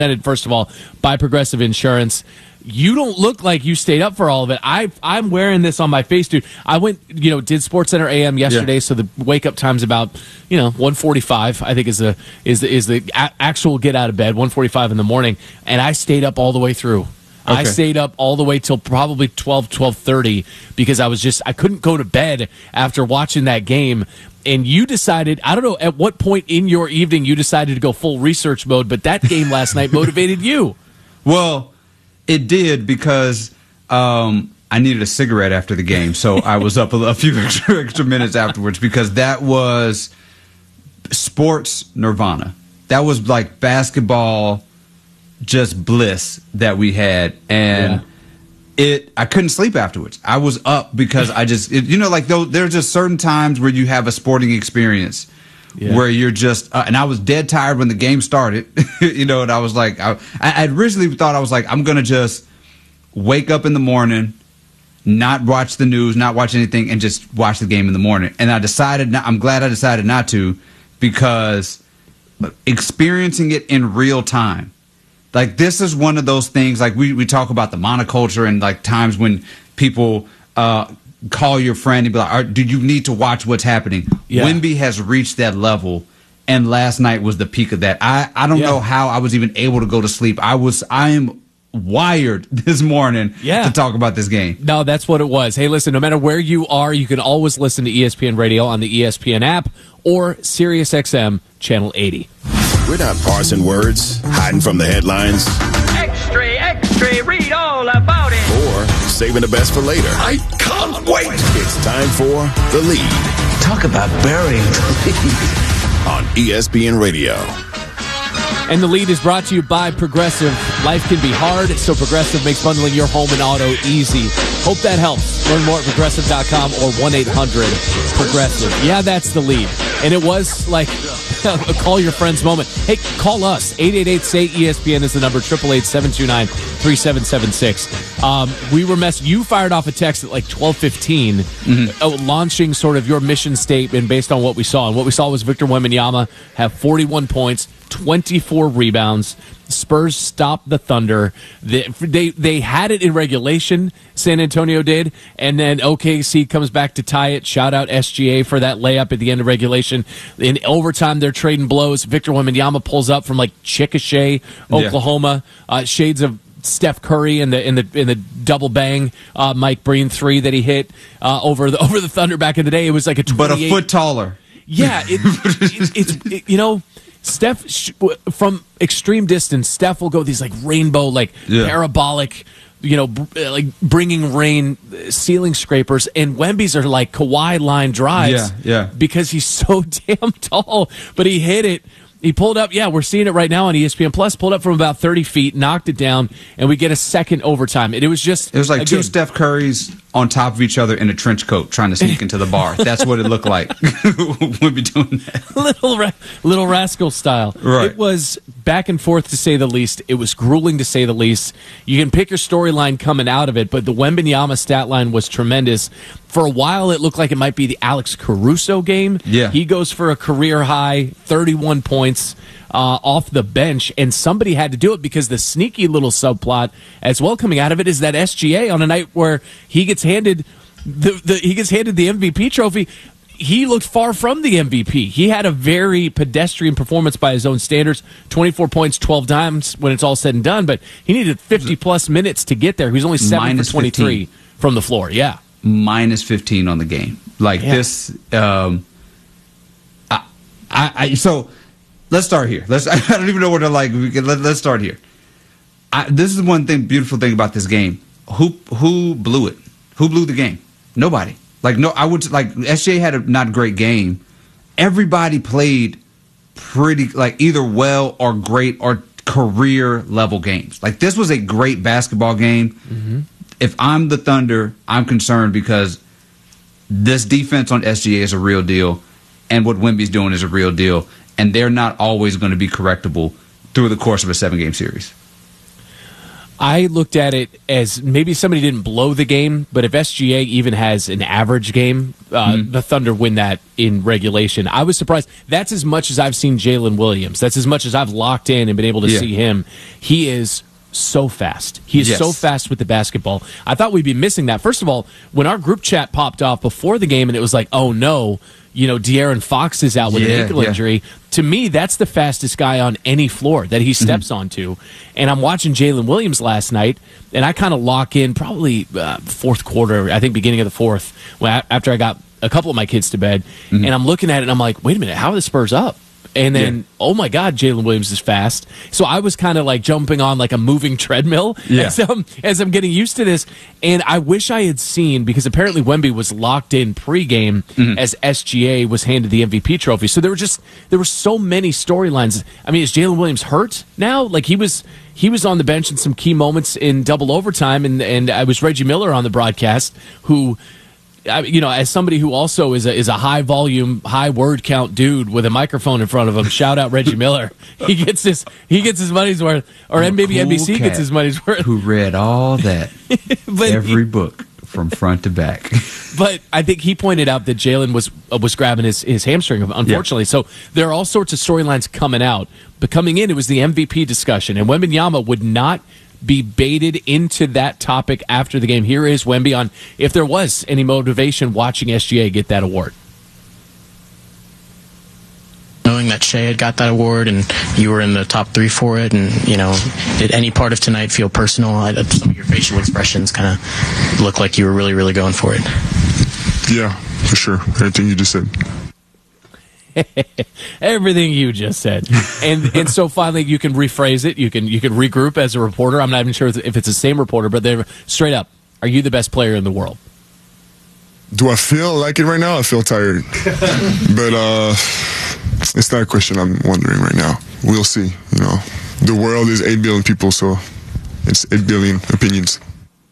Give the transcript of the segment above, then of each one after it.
First of all, by Progressive Insurance. You don't look like you stayed up for all of it. I'm wearing this on my face, dude. I went, did SportsCenter AM yesterday, so the wake up time's about 1:45. I think is the actual get out of bed, 1:45 in the morning, and I stayed up all the way through. Okay. I stayed up all the way till probably 12:30 because I couldn't go to bed after watching that game. And you decided, I don't know at what point in your evening you decided to go full research mode, but that game last night motivated you. Well, it did because I needed a cigarette after the game, so I was up a few extra minutes afterwards because that was sports nirvana. That was like basketball, just bliss that we had, and I couldn't sleep afterwards. I was up because there's just certain times where you have a sporting experience. Yeah. Where you're just, and I was dead tired when the game started, and I was like, I originally thought I was like, I'm going to just wake up in the morning, not watch the news, not watch anything, and just watch the game in the morning. And I'm glad I decided not to, because experiencing it in real time, like this is one of those things, like we talk about the monoculture and like times when people, call your friend and be like, do you need to watch what's happening? Yeah. Wemby has reached that level, and last night was the peak of that. I don't know how I was even able to go to sleep. I am wired this morning to talk about this game. No, that's what it was. Hey, listen, no matter where you are, you can always listen to ESPN Radio on the ESPN app or SiriusXM Channel 80. We're not parsing words, hiding from the headlines. Extra, read all about it. Or saving the best for later. I can't wait. It's time for The Lead. Talk about burying the lead. On ESPN Radio. And The Lead is brought to you by Progressive. Life can be hard, so Progressive makes bundling your home and auto easy. Hope that helps. Learn more at Progressive.com or 1-800-PROGRESSIVE. Yeah, that's The Lead. And it was like a call your friends moment. Hey, call us. 888-SAY-ESPN is the number. 888-729-3776. We were you fired off a text at like 12:15, launching sort of your mission statement based on what we saw. And what we saw was Victor Wembanyama have 41 points, 24 rebounds. Spurs stopped the Thunder. They had it in regulation, San Antonio did, and then OKC comes back to tie it. Shout out SGA for that layup at the end of regulation. In overtime, they're trading blows. Victor Wembanyama pulls up from like Chickasha, Oklahoma. Shades of Steph Curry in the double bang Mike Breen 3 that he hit over the Thunder back in the day. It was like a 28, but a foot taller. Yeah, it's Steph, from extreme distance, Steph will go these like rainbow, parabolic, like bringing rain ceiling scrapers, and Wemby's are like Kawhi line drives. Because he's so damn tall. But he hit it. He pulled up. Yeah, we're seeing it right now on ESPN Plus. Pulled up from about 30 feet, knocked it down, and we get a second overtime. It was like two Steph Currys on top of each other in a trench coat trying to sneak into the bar. That's what it looked like. We'll be doing that. Little rascal style. Right. It was back and forth, to say the least. It was grueling, to say the least. You can pick your storyline coming out of it, but the Wembanyama stat line was tremendous. For a while, it looked like it might be the Alex Caruso game. Yeah. He goes for a career-high 31 points off the bench, and somebody had to do it, because the sneaky little subplot as well coming out of it is that SGA, on a night where he gets handed the MVP trophy, he looked far from the MVP. He had a very pedestrian performance by his own standards, 24 points, 12 times when it's all said and done, but he needed 50-plus minutes to get there. He was only 7 for 23 from the floor. Yeah. Minus 15 on the game. This. So let's start here. I don't even know where to let's start here. This is one beautiful thing about this game. Who blew it? Who blew the game? Nobody. SJ had a not great game. Everybody played pretty either well or great or career level games. This was a great basketball game. Mm-hmm. If I'm the Thunder, I'm concerned because this defense on SGA is a real deal, and what Wemby's doing is a real deal, and they're not always going to be correctable through the course of a 7-game series. I looked at it as maybe somebody didn't blow the game, but if SGA even has an average game, the Thunder win that in regulation. I was surprised. That's as much as I've seen Jalen Williams. That's as much as I've locked in and been able to see him. He is so fast. He is so fast with the basketball. I thought we'd be missing that. First of all, when our group chat popped off before the game and it was like, oh no, De'Aaron Fox is out with an ankle injury. To me, that's the fastest guy on any floor that he steps onto. And I'm watching Jalen Williams last night, and I kind of lock in probably fourth quarter, I think beginning of the fourth, after I got a couple of my kids to bed. And I'm looking at it, and I'm like, wait a minute, how are the Spurs up? And then, oh my God, Jalen Williams is fast. So I was kind of like jumping on like a moving treadmill as I'm getting used to this. And I wish I had seen, because apparently Wemby was locked in pregame as SGA was handed the MVP trophy. So there were so many storylines. I mean, is Jalen Williams hurt now? Like he was on the bench in some key moments in double overtime, and I was Reggie Miller on the broadcast who, as somebody who also is a high volume, high word count dude with a microphone in front of him, shout out Reggie Miller. He gets his money's worth, or maybe cool NBC gets his money's worth. Who read all that, every book from front to back. But I think he pointed out that Jalen was grabbing his hamstring, unfortunately. So there are all sorts of storylines coming out. But coming in, it was the MVP discussion, and Wembanyama would not be baited into that topic after the game. Here is Wemby on if there was any motivation watching SGA get that award. Knowing that Shea had got that award and you were in the top 3 for it, and did any part of tonight feel personal? Some of your facial expressions kind of look like you were really, really going for it. Yeah, for sure. Everything you just said. Everything you just said. And so finally you can rephrase it. You can regroup as a reporter. I'm not even sure if it's the same reporter, but they're straight up, are you the best player in the world? Do I feel like it right now? I feel tired. But it's not a question I'm wondering right now. We'll see. The world is 8 billion people, so it's 8 billion opinions.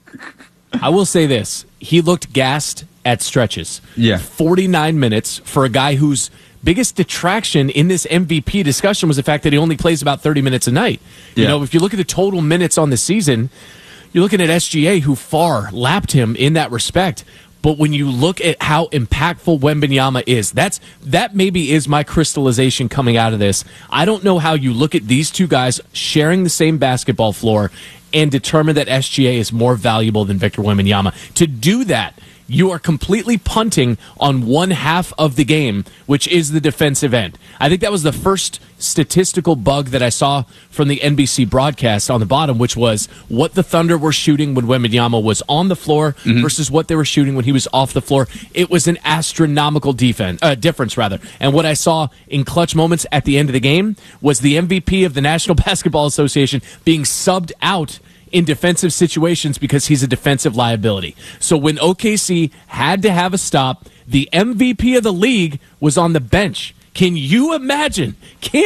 I will say this. He looked gassed at stretches. 49 minutes for a guy whose biggest detraction in this MVP discussion was the fact that he only plays about 30 minutes a night. If you look at the total minutes on the season, you're looking at SGA, who far lapped him in that respect. But when you look at how impactful Wembanyama is, that maybe is my crystallization coming out of this. I don't know how you look at these two guys sharing the same basketball floor and determine that SGA is more valuable than Victor Wembanyama. To do that, you are completely punting on one half of the game, which is the defensive end. I think that was the first statistical bug that I saw from the NBC broadcast on the bottom, which was what the Thunder were shooting when Wembanyama was on the floor versus what they were shooting when he was off the floor. It was an astronomical difference. And what I saw in clutch moments at the end of the game was the MVP of the National Basketball Association being subbed out in defensive situations because he's a defensive liability. So when OKC had to have a stop, the MVP of the league was on the bench. Can you imagine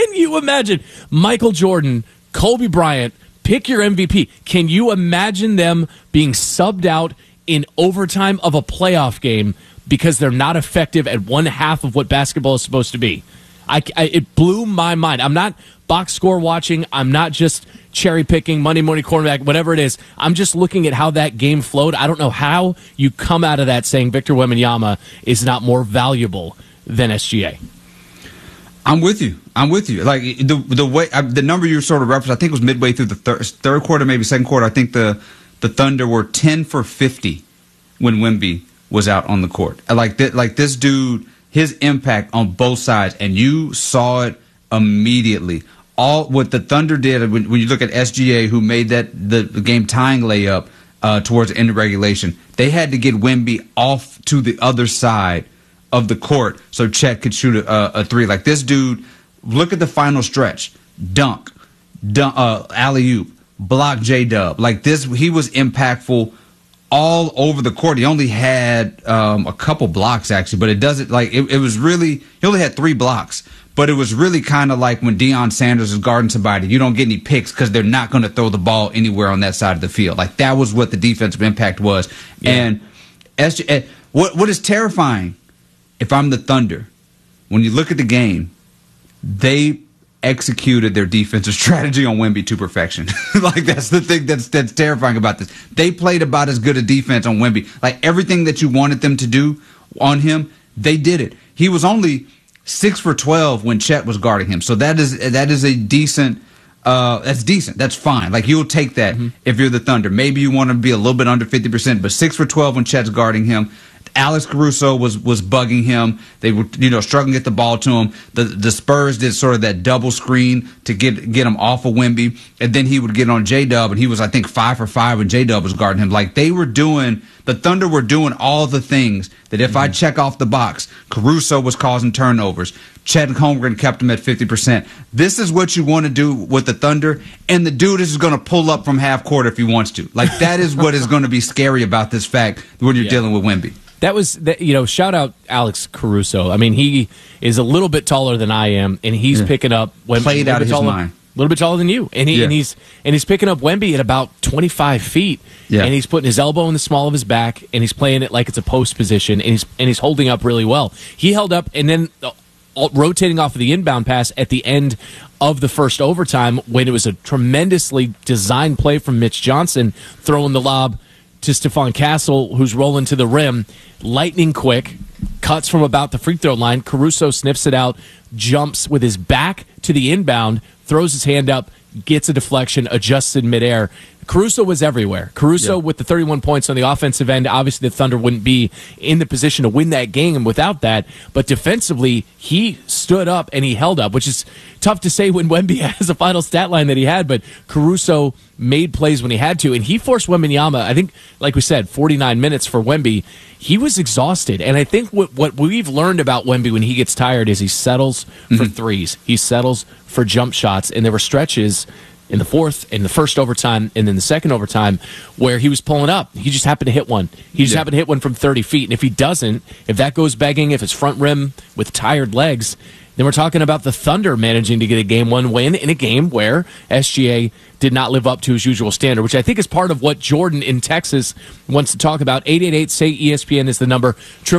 Michael Jordan, Kobe Bryant, pick your MVP. Can you imagine them being subbed out in overtime of a playoff game because they're not effective at one half of what basketball is supposed to be? It blew my mind. I'm not box score watching. I'm not just cherry picking, Monday morning quarterback, whatever it is. I'm just looking at how that game flowed. I don't know how you come out of that saying Victor Wembanyama is not more valuable than SGA. I'm with you. Like the way the number you sort of referenced, I think it was midway through the third quarter, maybe second quarter. I think the Thunder were 10 for 50 when Wemby was out on the court. Like this dude, his impact on both sides, and you saw it immediately. All what the Thunder did when you look at SGA, who made the game tying layup towards the end of regulation, they had to get Wemby off to the other side of the court so Chet could shoot a three. Like this dude, look at the final stretch, dunk, alley-oop, block J-Dub. Like this, he was impactful all over the court. He only had a couple blocks actually, but it doesn't like it was really, he only had 3 blocks. But it was really kind of like when Deion Sanders is guarding somebody, you don't get any picks because they're not going to throw the ball anywhere on that side of the field. Like that was what the defensive impact was. Yeah. And what is terrifying, if I'm the Thunder, when you look at the game, they executed their defensive strategy on Wemby to perfection. Like, that's the thing that's terrifying about this. They played about as good a defense on Wemby. Like, everything that you wanted them to do on him, they did it. He was only 6 for 12 when Chet was guarding him. So that is a decent. That's decent. That's fine. Like, you'll take that if you're the Thunder. Maybe you want to be a little bit under 50%, but 6 for 12 when Chet's guarding him. Alex Caruso was bugging him. They were, struggling to get the ball to him. The Spurs did sort of that double screen to get him off of Wemby, and then he would get on J-Dub, and he was, I think, 5 for 5 when J-Dub was guarding him. Like, the Thunder were doing all the things that if I check off the box, Caruso was causing turnovers. Chet Holmgren kept him at 50%. This is what you want to do with the Thunder, and the dude is going to pull up from half court if he wants to. Like, that is what is going to be scary about this fact when you're dealing with Wemby. That was, shout out Alex Caruso. I mean, he is a little bit taller than I am, and he's picking up Wemby. Played out of his mind. A little bit taller than you, and he's picking up Wemby at about 25 feet, and he's putting his elbow in the small of his back, and he's playing it like it's a post position, and he's holding up really well. He held up, and then rotating off of the inbound pass at the end of the first overtime when it was a tremendously designed play from Mitch Johnson, throwing the lob to Stephon Castle, who's rolling to the rim, lightning quick, cuts from about the free throw line. Caruso sniffs it out, jumps with his back to the inbound, throws his hand up, gets a deflection, adjusts in midair. Caruso was everywhere. Caruso with the 31 points on the offensive end. Obviously, the Thunder wouldn't be in the position to win that game without that. But defensively, he stood up and he held up, which is tough to say when Wemby has a final stat line that he had. But Caruso made plays when he had to, and he forced Wembanyama, I think, like we said, 49 minutes for Wemby. He was exhausted. And I think what we've learned about Wemby when he gets tired is he settles for threes. He settles for jump shots. And there were stretches in the fourth, in the first overtime, and then the second overtime where he was pulling up. He just happened to hit one. He just happened to hit one from 30 feet. And if he doesn't, if that goes begging, if it's front rim with tired legs, then we're talking about the Thunder managing to get a Game 1 win in a game where SGA did not live up to his usual standard, which I think is part of what Jordan in Texas wants to talk about. 888-SAY-ESPN is the number,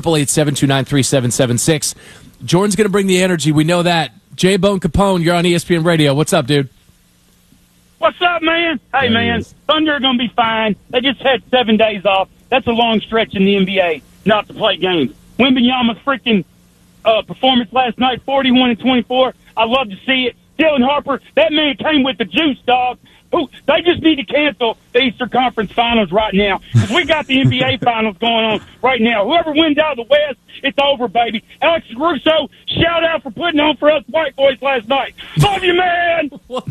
888-729-3776. Jordan's going to bring the energy. We know that. J-Bone Capone, you're on ESPN Radio. What's up, dude? What's up, man? Hey, man, Thunder are going to be fine. They just had 7 days off. That's a long stretch in the NBA not to play games. Wembanyama's freaking performance last night, 41-24. I love to see it. Dylan Harper, that man came with the juice, dog. They just need to cancel the Eastern Conference Finals right now because we got the NBA Finals going on right now. Whoever wins out of the West, it's over, baby. Alex Caruso, shout out for putting on for us white boys last night. Love you, man.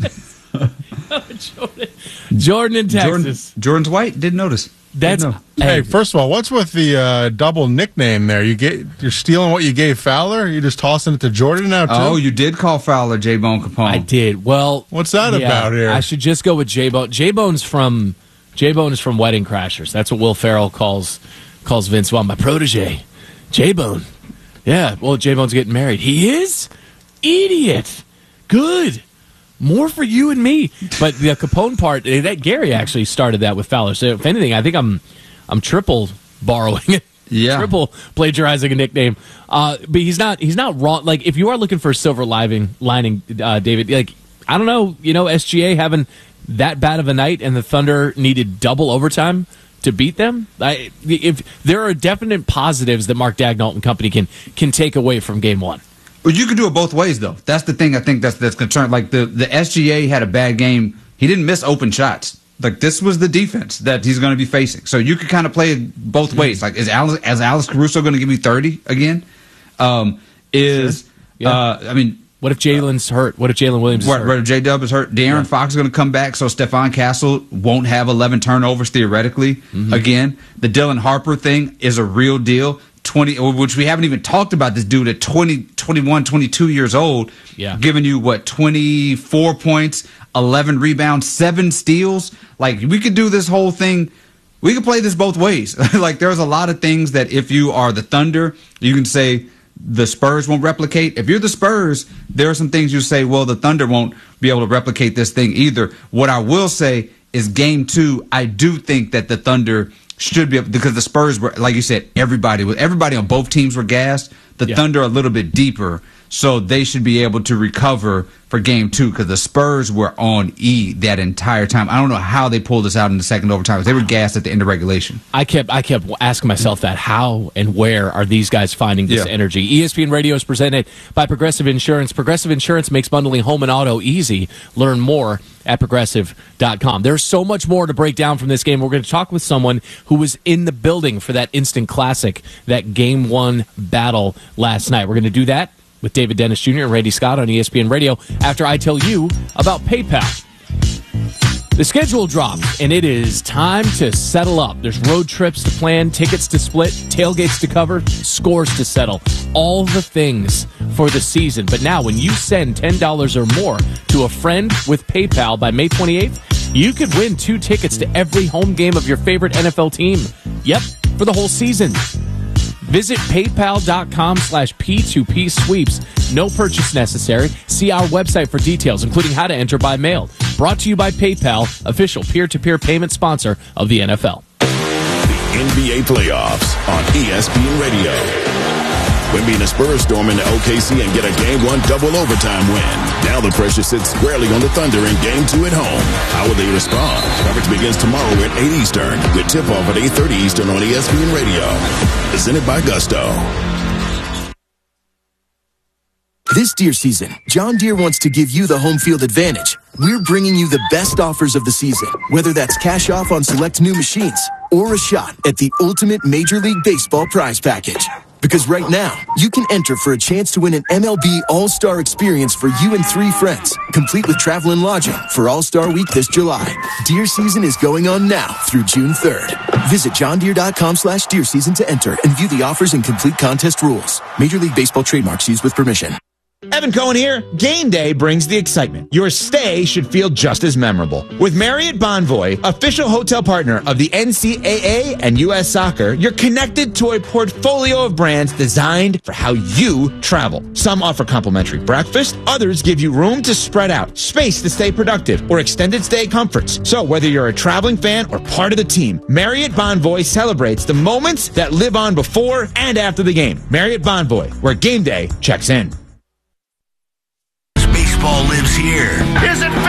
Jordan in Texas. Jordan's white. Didn't notice. Hey, first of all, what's with the double nickname there? You're stealing what you gave Fowler? You're just tossing it to Jordan now, too? Oh, you did call Fowler J-Bone Capone. I did. Well, what's that about here? I should just go with J-Bone. J-Bone is from Wedding Crashers. That's what Will Ferrell calls Vince. Well, my protege, J-Bone. Yeah, well, J-Bone's getting married. He is? Idiot. Good. More for you and me. But the Capone part, that Gary actually started that with Fowler. So if anything, I think I'm triple borrowing it. Yeah. Triple plagiarizing a nickname. But he's not wrong. Like, if you are looking for a silver lining, David, like, I don't know, SGA having that bad of a night and the Thunder needed double overtime to beat them. If there are definite positives that Mark Daigneault and company can take away from Game 1. Well, you can do it both ways, though. That's the thing I think that's concerned. Like, the SGA had a bad game. He didn't miss open shots. Like, this was the defense that he's going to be facing. So you could kind of play it both ways. Like, is Alex Caruso going to give you 30 again? I mean, what if Jalen's hurt? What if Jalen Williams is hurt? What if J-Dub is hurt? De'Aaron Fox is going to come back, so Stephon Castle won't have 11 turnovers theoretically again. The Dylan Harper thing is a real deal. 20, which we haven't even talked about, this dude at 20, 21, 22 years old, giving you, 24 points, 11 rebounds, 7 steals. Like, we could do this whole thing. We could play this both ways. Like, there's a lot of things that if you are the Thunder, you can say the Spurs won't replicate. If you're the Spurs, there are some things you say, well, the Thunder won't be able to replicate this thing either. What I will say is Game 2, I do think that the Thunder should be, because the Spurs were, like you said, everybody on both teams were gassed. The Thunder a little bit deeper. So they should be able to recover for game 2 because the Spurs were on E that entire time. I don't know how they pulled this out in the second overtime because they were gassed at the end of regulation. I kept asking myself that. How and where are these guys finding this energy? ESPN Radio is presented by Progressive Insurance. Progressive Insurance makes bundling home and auto easy. Learn more at Progressive.com. There's so much more to break down from this game. We're going to talk with someone who was in the building for that instant classic, that Game 1 battle last night. We're going to do that with David Dennis Jr. and Randy Scott on ESPN Radio after I tell you about PayPal. The schedule dropped, and it is time to settle up. There's road trips to plan, tickets to split, tailgates to cover, scores to settle. All the things for the season. But now, when you send $10 or more to a friend with PayPal by May 28th, you could win 2 tickets to every home game of your favorite NFL team. Yep, for the whole season. Visit paypal.com/P2P sweeps. No purchase necessary. See our website for details, including how to enter by mail. Brought to you by PayPal, official peer-to-peer payment sponsor of the NFL. The NBA playoffs on ESPN Radio. Wemby and the Spurs storm into OKC and get a Game 1 double overtime win. Now the pressure sits squarely on the Thunder in Game 2 at home. How will they respond? Coverage begins tomorrow at 8 Eastern with tip-off at 8:30 Eastern on ESPN Radio. Presented by Gusto. This deer season, John Deere wants to give you the home field advantage. We're bringing you the best offers of the season, whether that's cash off on select new machines or a shot at the ultimate Major League Baseball prize package. Because right now, you can enter for a chance to win an MLB All-Star experience for you and 3 friends, complete with travel and lodging for All-Star Week this July. Deer season is going on now through June 3rd. Visit johndeere.com/deer season to enter and view the offers and complete contest rules. Major League Baseball trademarks used with permission. Evan Cohen here. Game day brings the excitement. Your stay should feel just as memorable. With Marriott Bonvoy, official hotel partner of the NCAA and U.S. Soccer, you're connected to a portfolio of brands designed for how you travel. Some offer complimentary breakfast, others give you room to spread out, space to stay productive, or extended stay comforts. So whether you're a traveling fan or part of the team, Marriott Bonvoy celebrates the moments that live on before and after the game. Marriott Bonvoy, where game day checks in. Baseball lives here. Is it